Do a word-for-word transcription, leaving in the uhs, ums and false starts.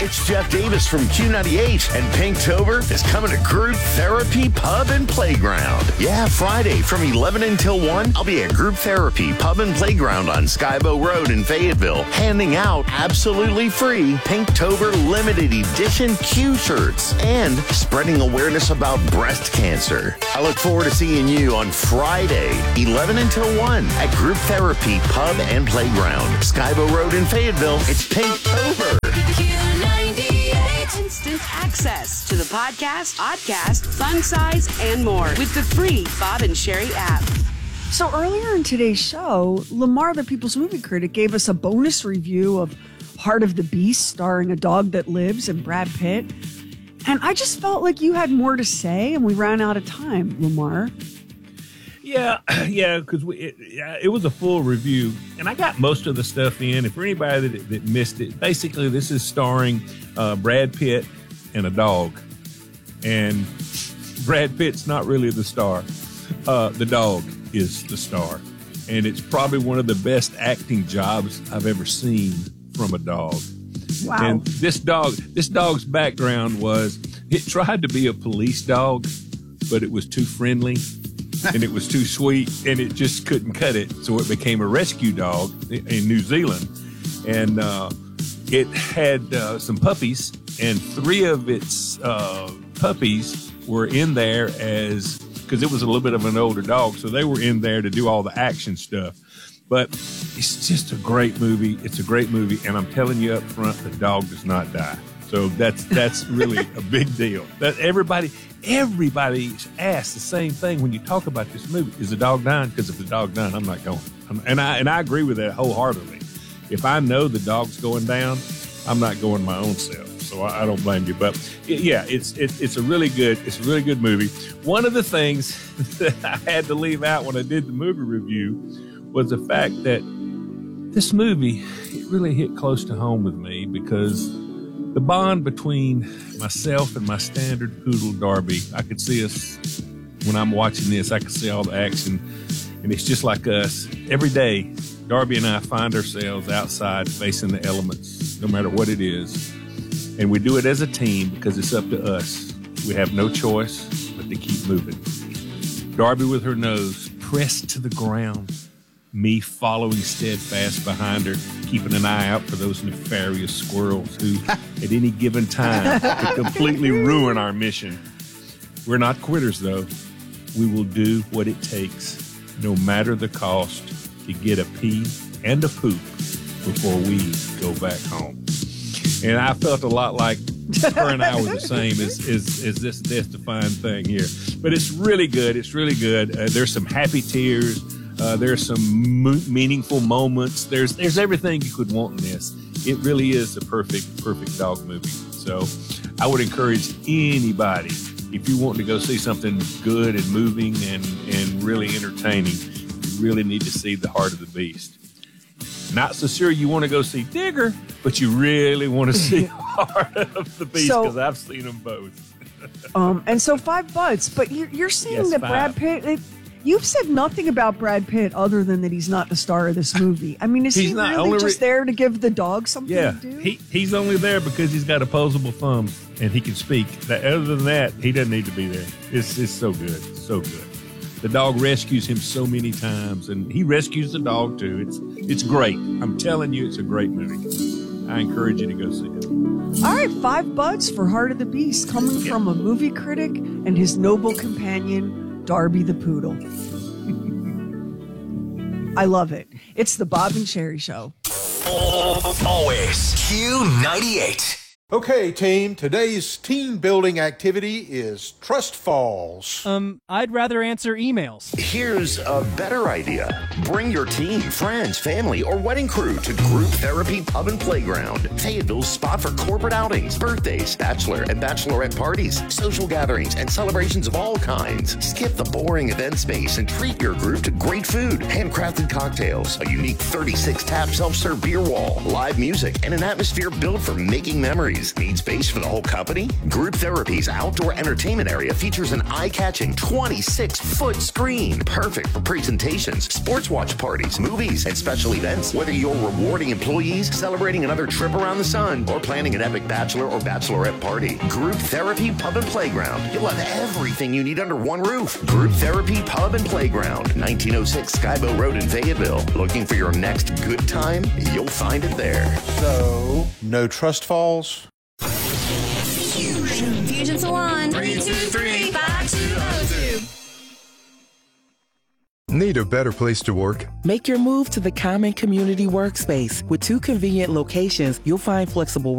It's Jeff Davis from Q ninety-eight, and Pinktober is coming to Group Therapy Pub and Playground. Yeah, Friday from eleven until one, I'll be at Group Therapy Pub and Playground on Skybo Road in Fayetteville, handing out absolutely free Pinktober limited edition Q shirts and spreading awareness about breast cancer. I look forward to seeing you on Friday, eleven until one, at Group Therapy Pub and Playground, Skybo Road in Fayetteville. It's Pinktober. Instant access to the podcast, podcast, fun size, and more with the free Bob and Sherry app. So earlier in today's show, Lamar, the People's Movie Critic, gave us a bonus review of Heart of the Beast, starring A Dog That Lives and Brad Pitt. And I just felt like you had more to say, and we ran out of time, Lamar. Yeah, yeah, because it, it was a full review, and I got most of the stuff in. And for anybody that, that missed it, basically this is starring uh, Brad Pitt and a dog. And Brad Pitt's not really the star. Uh, the dog is the star. And it's probably one of the best acting jobs I've ever seen from a dog. Wow. And this dog, this dog's background was, it tried to be a police dog, but it was too friendly. And it was too sweet, and it just couldn't cut it. So it became a rescue dog in New Zealand. And uh, it had uh, some puppies, and three of its uh, puppies were in there as, because it was a little bit of an older dog, so they were in there to do all the action stuff. But it's just a great movie. It's a great movie, and I'm telling you up front, the dog does not die. So that's that's really a big deal. That everybody everybody asks the same thing when you talk about this movie: is the dog dying? Because if the dog dying, I'm not going. I'm, and I and I agree with that wholeheartedly. If I know the dog's going down, I'm not going my own self. So I, I don't blame you. But it, yeah, it's it, it's a really good it's a really good movie. One of the things that I had to leave out when I did the movie review was the fact that this movie, it really hit close to home with me, because the bond between myself and my standard poodle, Darby, I could see us, when I'm watching this, I could see all the action. And it's just like us. Every day, Darby and I find ourselves outside facing the elements, no matter what it is. And we do it as a team because it's up to us. We have no choice but to keep moving. Darby with her nose pressed to the ground, me following steadfast behind her, keeping an eye out for those nefarious squirrels who, at any given time, could completely ruin our mission. We're not quitters, though. We will do what it takes, no matter the cost, to get a pee and a poop before we go back home. And I felt a lot like her and I were the same as, as, as this death-defying thing here. But it's really good. It's really good. Uh, there's some happy tears. Uh, there's some mo- meaningful moments. There's there's everything you could want in this. It really is the perfect, perfect dog movie. So I would encourage anybody, if you want to go see something good and moving and, and really entertaining, you really need to see The Heart of the Beast. Not so sure you want to go see Digger, but you really want to see Heart of the Beast, because so, I've seen them both. um, and so five bucks, but you're, you're saying yes, that five. Brad Pitt... It, You've said nothing about Brad Pitt other than that he's not the star of this movie. I mean, is he's he not, really re- just there to give the dog something yeah, to do? he he's only there because he's got opposable thumbs and he can speak. That, other than that, he doesn't need to be there. It's it's so good, so good. The dog rescues him so many times, and he rescues the dog too. It's it's great. I'm telling you, it's a great movie. I encourage you to go see it. All right, five bucks for Heart of the Beast, coming yeah. from a movie critic and his noble companion, Darby the Poodle. I love it. It's the Bob and Sherry Show. Always Q ninety-eight. Okay, team, today's team building activity is Trust Falls. Um, I'd rather answer emails. Here's a better idea. Bring your team, friends, family, or wedding crew to Group Therapy Pub and Playground, Fayetteville's spot for corporate outings, birthdays, bachelor and bachelorette parties, social gatherings, and celebrations of all kinds. Skip the boring event space and treat your group to great food, handcrafted cocktails, a unique thirty-six tap self-serve beer wall, live music, and an atmosphere built for making memories. employees. Need space for the whole company? Group Therapy's outdoor entertainment area features an eye-catching twenty-six foot screen, perfect for presentations, sports watch parties, movies, and special events. Whether you're rewarding employees, celebrating another trip around the sun, or planning an epic bachelor or bachelorette party, Group Therapy Pub and Playground. You'll have everything you need under one roof. Group Therapy Pub and Playground, nineteen oh six Skybow Road in Fayetteville. Looking for your next good time? You'll find it there. So, no trust falls? Fusion. Fusion Salon. three two three, five two oh two. Need a better place to work? Make your move to the Common Community Workspace. With two convenient locations, you'll find flexible